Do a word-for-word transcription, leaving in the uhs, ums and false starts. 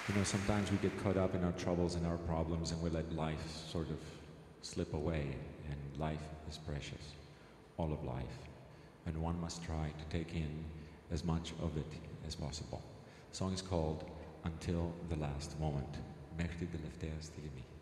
You know, sometimes we get caught up in our troubles and our problems and we let life sort of slip away. And life is precious, all of life. And one must try to take in as much of it as possible. The song is called Until the Last Moment. Μέχρι την τελευταία στιγμή.